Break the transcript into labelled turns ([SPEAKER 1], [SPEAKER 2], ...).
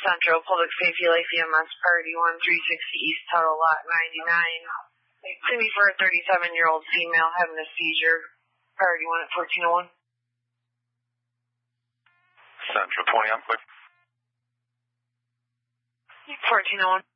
[SPEAKER 1] Central Public Safety Life EMS Priority 1, 360 East Tuttle Lot 99. To me for a 37-year-old female having a seizure. Priority 1 at 1401.
[SPEAKER 2] Central 20 on quick.
[SPEAKER 1] 1401.